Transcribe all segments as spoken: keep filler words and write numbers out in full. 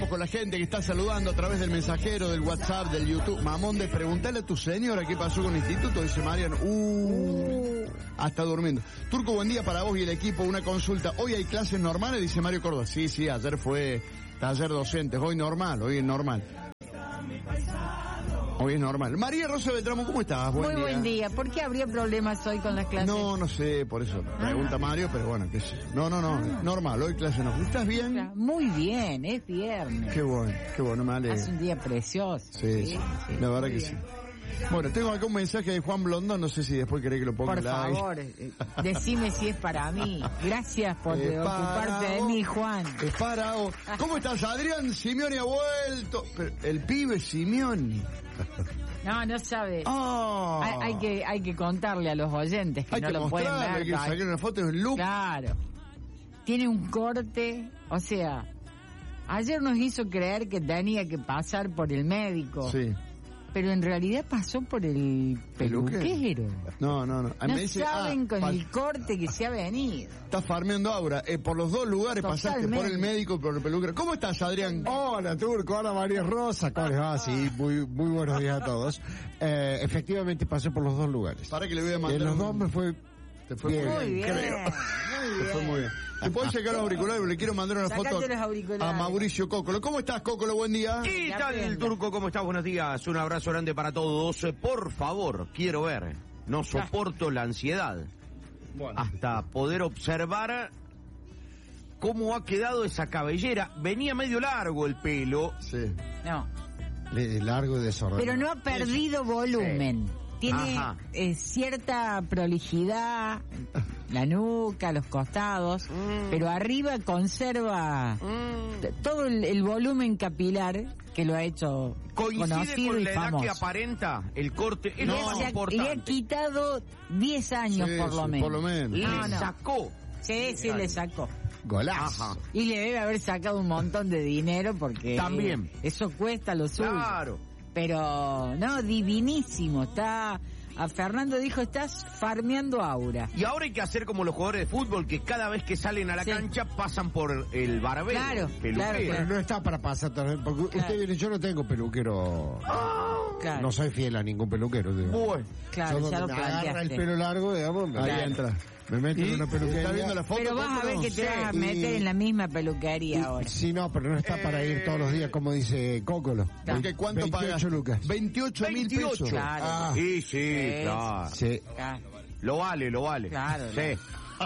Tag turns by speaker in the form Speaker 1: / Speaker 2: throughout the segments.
Speaker 1: Vamos con la gente que está saludando a través del mensajero, del WhatsApp, del YouTube. Mamonde, preguntale a tu señora qué pasó con el instituto, dice Mariano. Uh, hasta durmiendo. Turco, buen día para vos y el equipo. Una consulta. ¿Hoy hay clases normales? Dice Mario Córdoba. Sí, sí, ayer fue taller docentes. Hoy normal, hoy es normal. Hoy es normal. María Rosa Beltramo, ¿cómo estás? Buen
Speaker 2: Muy
Speaker 1: día.
Speaker 2: buen día. ¿Por qué habría problemas hoy con las clases?
Speaker 1: No, no sé, por eso pregunta
Speaker 2: Ah.
Speaker 1: Mario, pero bueno, qué sé. No, no, no,
Speaker 2: Ah.
Speaker 1: normal, hoy clase no. ¿Estás bien?
Speaker 2: Muy bien, es viernes.
Speaker 1: Qué bueno, qué bueno, me alegro.
Speaker 2: Hace un día precioso.
Speaker 1: Sí, sí, la verdad
Speaker 2: muy
Speaker 1: que
Speaker 2: bien.
Speaker 1: sí. Bueno, tengo acá un mensaje de Juan Blondo, no sé si después querés que lo ponga
Speaker 2: Por
Speaker 1: al aire.
Speaker 2: favor, eh, decime si es para mí. Gracias por
Speaker 1: Es
Speaker 2: ocuparte
Speaker 1: para
Speaker 2: de
Speaker 1: vos.
Speaker 2: mí, Juan.
Speaker 1: Es para vos. ¿Cómo estás, Adrián? Simeone ha vuelto. Pero el pibe Simeone.
Speaker 2: No, no sabe.
Speaker 1: Oh.
Speaker 2: Hay, hay que hay que contarle a los oyentes que
Speaker 1: Hay
Speaker 2: no
Speaker 1: que
Speaker 2: lo pueden
Speaker 1: mostrarle,
Speaker 2: ver.
Speaker 1: hay que
Speaker 2: Ay,
Speaker 1: sacar una foto de un look.
Speaker 2: Claro. Tiene un corte, o sea, ayer nos hizo creer que tenía que pasar por el médico.
Speaker 1: Sí.
Speaker 2: Pero en realidad pasó por el peluquero.
Speaker 1: No, no, no. Ah,
Speaker 2: No
Speaker 1: me dice,
Speaker 2: saben
Speaker 1: ah,
Speaker 2: con
Speaker 1: pa-
Speaker 2: el corte que se ha venido.
Speaker 1: Estás farmeando ahora. Eh, por los dos lugares pasaste,
Speaker 2: Totalmente.
Speaker 1: por el médico y por el peluquero. ¿Cómo estás, Adrián?
Speaker 3: Hola, Turco. Hola, María Rosa. ¿Cómo les va? Sí, muy, muy buenos días a todos. Eh, efectivamente pasé por los dos lugares.
Speaker 1: Para que le voy a mandar
Speaker 3: En los
Speaker 1: un-
Speaker 3: dos me fue...
Speaker 1: Te fue
Speaker 3: Bien,
Speaker 1: muy
Speaker 2: Muy bien,
Speaker 1: creo.
Speaker 2: muy
Speaker 1: Te
Speaker 2: bien.
Speaker 1: fue muy bien. ¿Te podés sacar los auriculares? Porque le quiero mandar una
Speaker 2: Sacate
Speaker 1: foto
Speaker 2: los auriculares.
Speaker 1: a Mauricio Cócolo. ¿Cómo estás, Cócolo? Buen día.
Speaker 4: ¿Qué
Speaker 2: Ya
Speaker 4: tal,
Speaker 2: aprendo.
Speaker 4: Turco? ¿Cómo estás? Buenos días. Un abrazo grande para todos. Eh, Por favor, quiero ver. No soporto la ansiedad.
Speaker 1: Bueno.
Speaker 4: Hasta poder observar cómo ha quedado esa cabellera. Venía medio largo el pelo.
Speaker 1: Sí.
Speaker 2: No,
Speaker 3: Le- largo y desordenado.
Speaker 2: pero no ha perdido volumen. Tiene
Speaker 4: Ajá.
Speaker 2: eh, cierta prolijidad, la nuca, los costados,
Speaker 4: Mm.
Speaker 2: pero arriba conserva t- todo el, el volumen capilar que lo ha hecho
Speaker 4: ¿Coincide
Speaker 2: conocido
Speaker 4: con
Speaker 2: y
Speaker 4: la edad
Speaker 2: famoso.
Speaker 4: que aparenta el corte? Es
Speaker 2: Le
Speaker 4: lo
Speaker 2: ha-
Speaker 4: más
Speaker 2: le ha- le ha
Speaker 4: importante.
Speaker 2: quitado diez años
Speaker 1: Sí,
Speaker 2: por lo
Speaker 1: sí,
Speaker 2: menos.
Speaker 1: por lo menos.
Speaker 4: Le
Speaker 2: No, no.
Speaker 4: sacó.
Speaker 2: Sí, sí, le sacó.
Speaker 3: Golazo.
Speaker 4: Ajá.
Speaker 2: Y le debe haber sacado un montón de dinero porque
Speaker 4: También.
Speaker 2: eso cuesta lo suyo.
Speaker 4: Claro.
Speaker 2: Pero no, divinísimo. Está, a Fernando dijo, estás farmeando aura.
Speaker 4: Y ahora hay que hacer como los jugadores de fútbol que cada vez que salen a la
Speaker 2: Sí.
Speaker 4: cancha pasan por el barbero.
Speaker 2: Claro,
Speaker 4: peluquero.
Speaker 2: claro,
Speaker 3: Pero
Speaker 2: claro.
Speaker 3: no está para pasar también, porque
Speaker 2: Claro.
Speaker 3: usted viene, yo no tengo peluquero.
Speaker 2: Claro,
Speaker 3: No soy fiel a ningún peluquero, digo.
Speaker 4: Bueno.
Speaker 2: claro,
Speaker 3: Yo
Speaker 2: ya lo
Speaker 3: donde me agarra el
Speaker 2: planteaste.
Speaker 3: pelo largo, digamos, me,
Speaker 1: Ahí
Speaker 2: Claro.
Speaker 1: entra.
Speaker 3: me meto
Speaker 1: ¿Y?
Speaker 3: en una peluquería.
Speaker 1: ¿Está viendo la foto?
Speaker 2: Pero vas a ver
Speaker 1: Cócolo?
Speaker 2: que te
Speaker 3: Sí,
Speaker 2: vas a
Speaker 3: y-
Speaker 2: meter en la misma peluquería
Speaker 3: Y-
Speaker 2: ahora.
Speaker 3: Sí, no, pero no está para ir todos los días, como dice Cócolo.
Speaker 1: Porque ¿cuánto
Speaker 3: veintiocho
Speaker 1: pagas?
Speaker 3: lucas.
Speaker 1: veintiocho mil
Speaker 4: veintiocho.
Speaker 1: pesos.
Speaker 2: Claro.
Speaker 3: Ah.
Speaker 4: Sí, sí,
Speaker 2: Sí.
Speaker 4: claro.
Speaker 3: Sí.
Speaker 2: Claro.
Speaker 4: Lo vale, lo vale.
Speaker 2: Claro,
Speaker 4: Sí.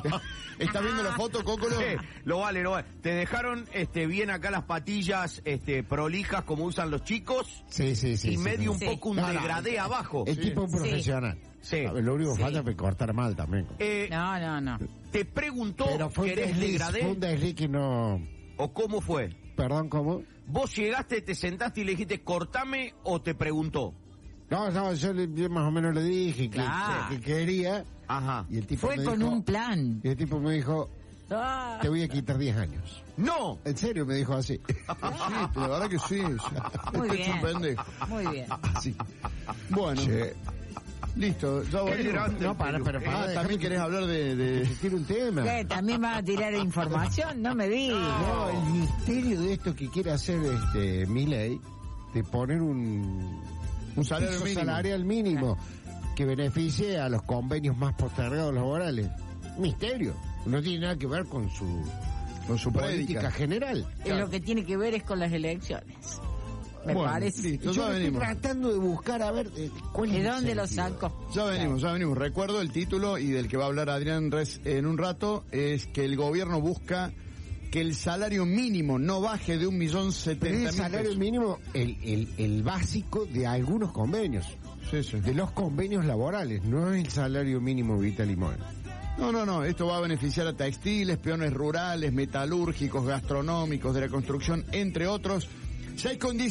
Speaker 1: ¿Estás viendo la foto, Cócolo?
Speaker 4: Sí, lo vale, lo vale. Te dejaron este bien acá las patillas este prolijas como usan los chicos
Speaker 3: Sí, sí, sí.
Speaker 4: y
Speaker 3: sí,
Speaker 4: medio un
Speaker 3: sí.
Speaker 2: Sí.
Speaker 4: poco un
Speaker 3: No, no,
Speaker 4: degradé abajo.
Speaker 3: El
Speaker 1: Sí.
Speaker 3: tipo un
Speaker 2: Sí.
Speaker 3: profesional.
Speaker 4: Sí.
Speaker 3: A ver, lo único que
Speaker 2: Sí.
Speaker 3: falta es cortar mal también.
Speaker 4: Eh,
Speaker 2: No, no, no.
Speaker 4: te preguntó,
Speaker 3: Pero fue un
Speaker 4: ¿querés
Speaker 3: desliz,
Speaker 4: degradé?
Speaker 3: fue un desliz que no...
Speaker 4: ¿O cómo fue?
Speaker 3: Perdón, ¿cómo?
Speaker 4: ¿Vos llegaste, te sentaste y le dijiste cortame o te preguntó?
Speaker 3: No, no, yo, le- yo más o menos le dije que,
Speaker 2: Claro.
Speaker 3: que quería
Speaker 4: Ajá.
Speaker 3: y el tipo
Speaker 2: Fue
Speaker 3: me
Speaker 2: con
Speaker 3: dijo,
Speaker 2: un plan.
Speaker 3: y el tipo me dijo,
Speaker 2: Ah.
Speaker 3: te voy a quitar diez años.
Speaker 4: ¡No!
Speaker 3: En serio, me dijo así.
Speaker 1: Sí, la verdad que sí. sí.
Speaker 2: Muy
Speaker 1: Te hecho un
Speaker 2: bien.
Speaker 1: pendejo.
Speaker 2: Muy bien.
Speaker 3: Sí.
Speaker 1: Bueno,
Speaker 3: Che.
Speaker 1: listo. Ya
Speaker 4: Qué
Speaker 1: volvimos.
Speaker 4: grande
Speaker 3: No,
Speaker 4: el
Speaker 3: para,
Speaker 4: peluquero.
Speaker 3: pero para,
Speaker 1: Ah,
Speaker 3: déjame
Speaker 1: también
Speaker 3: que-
Speaker 1: querés hablar de... de...
Speaker 3: que tiene un tema.
Speaker 2: ¿Qué? ¿También van a tirar información? No me digas.
Speaker 3: No, el misterio de esto que quiere hacer este Milei, de poner un,
Speaker 1: Un salario
Speaker 3: piso
Speaker 1: mínimo.
Speaker 3: salarial mínimo que beneficie a los convenios más postergados laborales. Misterio. No tiene nada que ver con su
Speaker 1: Con su
Speaker 3: política
Speaker 1: prédica.
Speaker 3: general.
Speaker 2: Eh, Lo que tiene que ver es con las elecciones. Me
Speaker 1: Bueno,
Speaker 2: parece.
Speaker 1: listo.
Speaker 3: Yo
Speaker 1: ya
Speaker 3: estoy
Speaker 1: venimos.
Speaker 3: tratando de buscar a ver eh, cuál es
Speaker 2: ¿De
Speaker 3: el
Speaker 2: dónde lo
Speaker 3: sentido.
Speaker 2: sacó?
Speaker 1: Ya venimos, ya venimos. Recuerdo el título y del que va a hablar Adrián Res en un rato, es que el gobierno busca que el salario mínimo no baje de un millón
Speaker 3: Pero
Speaker 1: setenta
Speaker 3: es
Speaker 1: mil
Speaker 3: el salario
Speaker 1: pesos.
Speaker 3: mínimo, el, el, el básico de algunos convenios,
Speaker 1: Sí, sí.
Speaker 3: de los convenios laborales, no es el salario mínimo vital y móvil.
Speaker 1: No, no, no, esto va a beneficiar a textiles, peones rurales, metalúrgicos, gastronómicos, de la construcción, entre otros. Ya hay condiciones